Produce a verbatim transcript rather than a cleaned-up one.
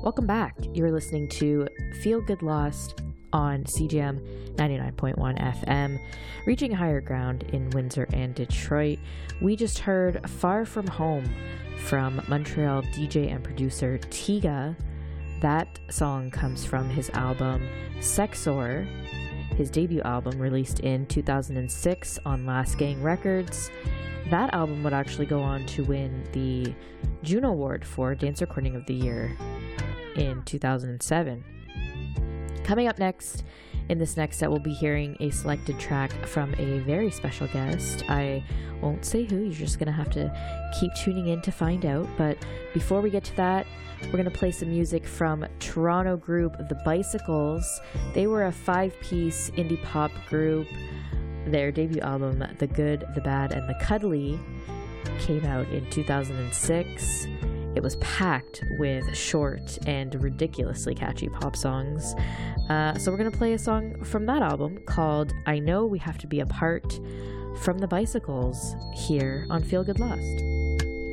Welcome back. You're listening to Feel Good Lost on C G M ninety-nine point one F M, reaching higher ground in Windsor and Detroit. We just heard Far From Home from Montreal D J and producer Tiga. That song comes from his album Sexor, his debut album released in two thousand six on Last Gang Records. That album would actually go on to win the Juno Award for Dance Recording of the Year in two thousand seven. Coming up next, in this next set, we'll be hearing a selected track from a very special guest. I won't say who, you're just going to have to keep tuning in to find out. But before we get to that, we're going to play some music from Toronto group The Bicycles. They were a five-piece indie pop group. Their debut album, The Good, The Bad, and The Cuddly, came out in two thousand six. It was packed with short and ridiculously catchy pop songs. Uh, so we're going to play a song from that album called I Know We Have to Be Apart from The Bicycles here on Feel Good Lost.